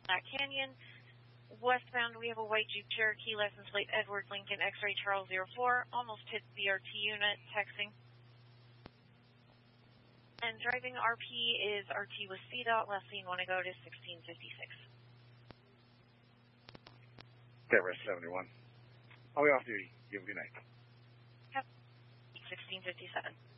Black Canyon. Westbound, we have a white Jeep Cherokee, license plate Edward Lincoln, X-ray Charles 04, almost hit BRT unit, texting. And driving RP is RT with CDOT, last seen when I go to 1656. Okay, rest 71. I'll be off duty. You have a good night. Yep, 1657.